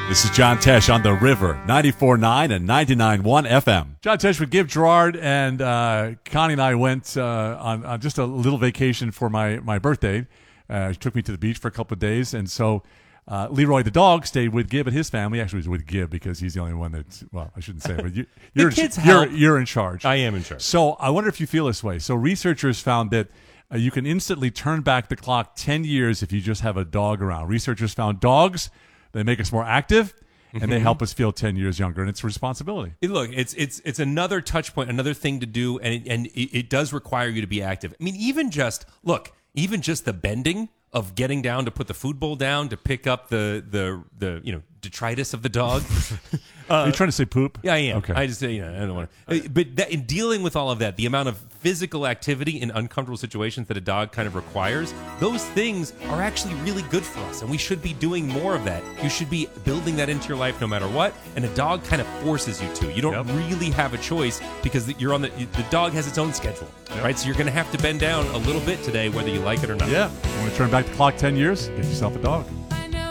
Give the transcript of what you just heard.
This is John Tesh on The River, 94.9 and 99.1 FM. John Tesh with Give Gerard, and Connie and I went on just a little vacation for my birthday. She took me to the beach for a couple of days, and so Leroy the dog stayed with Gib and his family. Actually, he was with Gib because he's the only one that's, well, I shouldn't say, but you're in charge. I am in charge. So I wonder if you feel this way. So researchers found that you can instantly turn back the clock 10 years if you just have a dog around. Researchers found dogs, they make us more active, and they help us feel 10 years younger, and it's a responsibility. Look, it's another touch point, another thing to do, and it does require you to be active. I mean, even just the bending of getting down to put the food bowl down to pick up the detritus of the dog. Are you trying to say poop? Yeah, I am. Okay. I just I don't want to. But in dealing with all of that, the amount of physical activity in uncomfortable situations that a dog kind of requires, those things are actually really good for us, and we should be doing more of that. You should be building that into your life no matter what, and a dog kind of forces you to. You don't really have a choice because you're on the dog has its own schedule, right? So you're going to have to bend down a little bit today, whether you like it or not. Yeah. You want to turn back the clock 10 years? Get yourself a dog.